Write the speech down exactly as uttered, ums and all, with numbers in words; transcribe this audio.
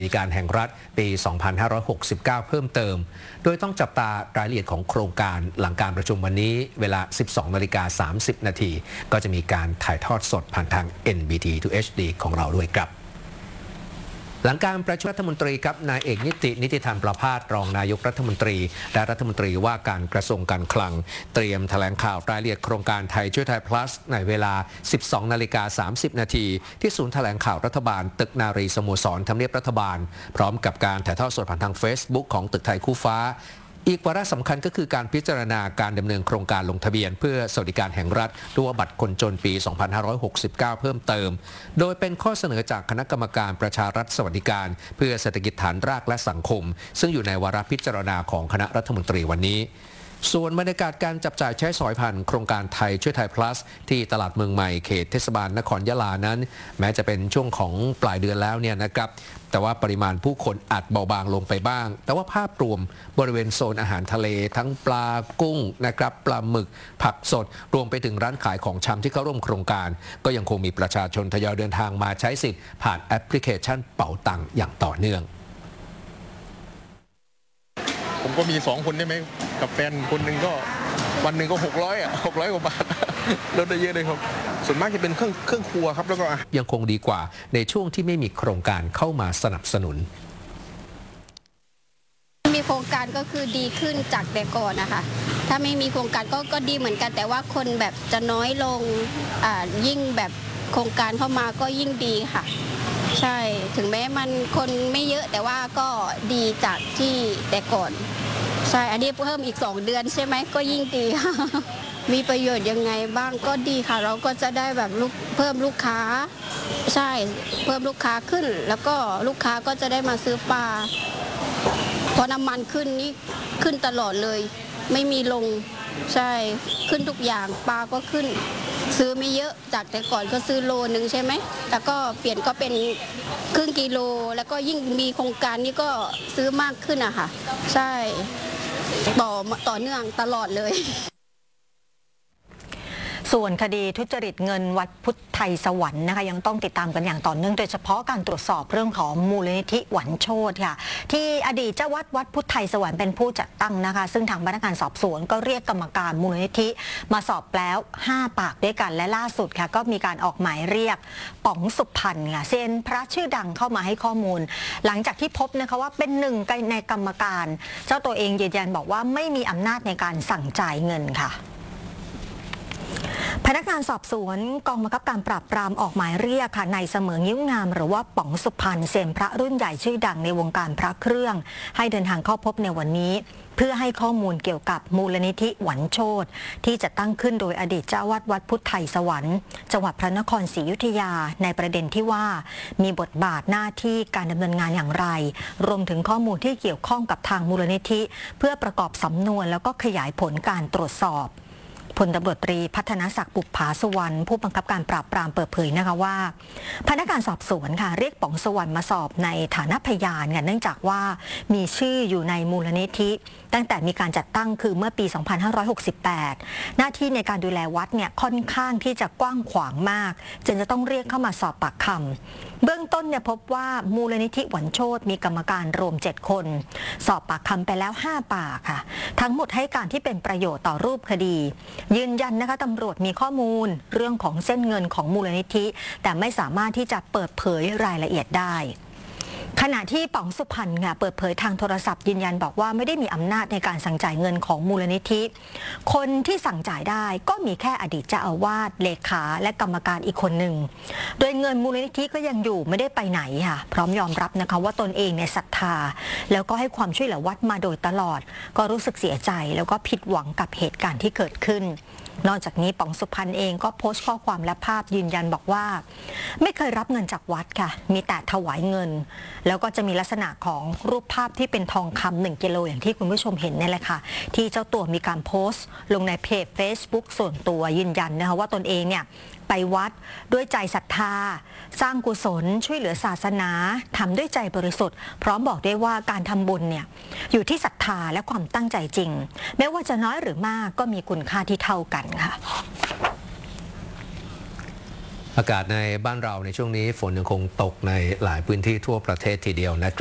การแห่งรัฐปี สองพันห้าร้อยหกสิบเก้า เพิ่มเติมโดยต้องจับตารายละเอียดของโครงการหลังการประชุมวันนี้เวลา สิบสองนาฬิกาสามสิบ นาทีก็จะมีการถ่ายทอดสดผ่านทาง เอ็น บี ที ทู เอช ดี ของเราด้วยครับหลังการประชุมรัฐมนตรีครับนายเอกนิตินิติธรรมประภาสรองนายกรัฐมนตรีและรัฐมนตรีว่าการกระทรวงการคลังเตรียมแถลงข่าวรายละเอียดโครงการไทยช่วยไทย plus ในเวลา สิบสองนาฬิกาสามสิบ นาทีที่ศูนย์แถลงข่าวรัฐบาลตึกนารีสโมสรทำเนียบรัฐบาลพร้อมกับการถ่ายทอดสดผ่านทาง Facebook ของตึกไทยคู่ฟ้าอีกวาระสำคัญก็คือการพิจารณาการดำเนินโครงการลงทะเบียนเพื่อสวัสดิการแห่งรัฐหรือว่าบัตรคนจนปี สองพันห้าร้อยหกสิบเก้า เพิ่มเติมโดยเป็นข้อเสนอจากคณะกรรมการประชารัฐสวัสดิการเพื่อเศรษฐกิจฐานรากและสังคมซึ่งอยู่ในวาระพิจารณาของคณะรัฐมนตรีวันนี้ส่วนบรรยากาศการจับจ่ายใช้สอยผ่านโครงการไทยช่วยไทย plus ที่ตลาดเมืองใหม่เขตเทศบาลนครยะลานั้นแม้จะเป็นช่วงของปลายเดือนแล้วเนี่ยนะครับแต่ว่าปริมาณผู้คนอาจเบาบางลงไปบ้างแต่ว่าภาพรวมบริเวณโซนอาหารทะเลทั้งปลากุ้งนะครับปลาหมึกผักสดรวมไปถึงร้านขายของชำที่เข้าร่วมโครงการก็ยังคงมีประชาชนทยอยเดินทางมาใช้สิทธิ์ผ่านแอปพลิเคชันเป๋าตังค์อย่างต่อเนื่องผมก็มีสองคนได้ไหมกับแฟนคนหนึ่งก็วันหนึ่งก็หกร้อยอ่ะหกร้อยกว่าบาทลดได้เยอะเลยครับส่วนมากจะเป็นเครื่องเครื่องครัวครับแล้วก็ยังคงดีกว่าในช่วงที่ไม่มีโครงการเข้ามาสนับสนุนมีโครงการก็คือดีขึ้นจากแต่ก่อนนะคะถ้าไม่มีโครงการก็ก็ดีเหมือนกันแต่ว่าคนแบบจะน้อยลงอ่ายิ่งแบบโครงการเข้ามาก็ยิ่งดีค่ะใช่ถึงแม้มันคนไม่เยอะแต่ว่าก็ดีจากที่แต่ก่อนใช่อันนี้เพิ่มอีกสองเดือนใช่ไหมก็ยิ่งดีค่ะมีประโยชน์ยังไงบ้างก็ดีค่ะเราก็จะได้แบบลูกเพิ่มลูกค้าใช่เพิ่มลูกค้าขึ้นแล้วก็ลูกค้าก็จะได้มาซื้อปลาพอน้ำมันขึ้นนี่ขึ้นตลอดเลยไม่มีลงใช่ขึ้นทุกอย่างปลาก็ขึ้นซื้อไม่เยอะจากแต่ก่อนก็ซื้อโลนึงใช่ไหมแต่ก็เปลี่ยนก็เป็นครึ่งกิโลแล้วก็ยิ่งมีโครงการนี้ก็ซื้อมากขึ้นอะค่ะใช่ต่อต่อเนื่องตลอดเลยส่วนคดีทุจริตเงินวัดพุทธไทยสวรรค์นะคะยังต้องติดตามกันอย่างต่อเนื่องโดยเฉพาะการตรวจสอบเรื่องของมูลนิธิหวันโชติค่ะที่อดีตเจ้าวัดวัดพุทธไทยสวรรค์เป็นผู้จัดตั้งนะคะซึ่งทางพนักงานสอบสวนก็เรียกกรรมการมูลนิธิมาสอบแล้วห้าปากด้วยกันและล่าสุดค่ะก็มีการออกหมายเรียกป๋องสุพรรณค่ะเซียนพระชื่อดังเข้ามาให้ข้อมูลหลังจากที่พบนะคะว่าเป็นหนึ่งในกรรมการเจ้าตัวเองยืนยันบอกว่าไม่มีอำนาจในการสั่งจ่ายเงินค่ะพนักงานสอบสวนกองบังคับการปราบปรามออกหมายเรียกค่ะนายเสมองิ้วงามหรือว่าป๋องสุพรรณเซียนพระรุ่นใหญ่ชื่อดังในวงการพระเครื่องให้เดินทางเข้าพบในวันนี้เพื่อให้ข้อมูลเกี่ยวกับมูลนิธิหวันโชติที่จะตั้งขึ้นโดยอดีตเจ้าวาดวัดพุทธไทยสวรรค์จังหวัดพระนครศรีอยุธยาในประเด็นที่ว่ามีบทบาทหน้าที่การดำเนินงานอย่างไรรวมถึงข้อมูลที่เกี่ยวข้องกับทางมูลนิธิเพื่อประกอบสำนวนแล้วก็ขยายผลการตรวจสอบพลตำรวจตรีพัฒนศักดิ์บุปผาสุวรรณผู้บังคับการปราบปรามเปิดเผยนะคะว่าพนักงานสอบสวนค่ะเรียกป๋องสุวรรณมาสอบในฐานะพยานเนื่องจากว่ามีชื่ออยู่ในมูลนิธิตั้งแต่มีการจัดตั้งคือเมื่อปี สองพันห้าร้อยหกสิบแปด หน้าที่ในการดูแลวัดเนี่ยค่อนข้างที่จะกว้างขวางมากจึงจะต้องเรียกเข้ามาสอบปากคำเบื้องต้นเนี่ยพบว่ามูลนิธิหวันโชติมีกรรมการรวมเจ็ดคนสอบปากคำไปแล้วห้าปากค่ะทั้งหมดให้การที่เป็นประโยชน์ต่อรูปคดียืนยันนะคะตำรวจมีข้อมูลเรื่องของเส้นเงินของมูลนิธิแต่ไม่สามารถที่จะเปิดเผยรายละเอียดได้ขณะที่ป๋องสุพรรณค่ะเปิดเผยทางโทรศัพท์ยืนยันบอกว่าไม่ได้มีอำนาจในการสั่งจ่ายเงินของมูลนิธิคนที่สั่งจ่ายได้ก็มีแค่อดีตเจ้าอาวาสเลขาและกรรมการอีกคนหนึ่งโดยเงินมูลนิธิก็ยังอยู่ไม่ได้ไปไหนค่ะพร้อมยอมรับนะคะว่าตนเองในศรัทธาแล้วก็ให้ความช่วยเหลือวัดมาโดยตลอดก็รู้สึกเสียใจแล้วก็ผิดหวังกับเหตุการณ์ที่เกิดขึ้นนอกจากนี้ป๋องสุพรรณเองก็โพสต์ข้อความและภาพยืนยันบอกว่าไม่เคยรับเงินจากวัดค่ะมีแต่ถวายเงินแล้วก็จะมีลักษณะของรูปภาพที่เป็นทองคำหนึ่งกิโลอย่างที่คุณผู้ชมเห็นนี่แหละค่ะที่เจ้าตัวมีการโพสต์ลงในเพจ Facebook ส่วนตัวยืนยันนะคะว่าตนเองเนี่ยไปวัดด้วยใจศรัทธาสร้างกุศลช่วยเหลือศาสนาทำด้วยใจบริสุทธิ์พร้อมบอกได้ว่าการทำบุญเนี่ยอยู่ที่ศรัทธาและความตั้งใจจริงแม้ว่าจะน้อยหรือมากก็มีคุณค่าที่เท่ากันค่ะอากาศในบ้านเราในช่วงนี้ฝนยังคงตกในหลายพื้นที่ทั่วประเทศทีเดียวนะครับ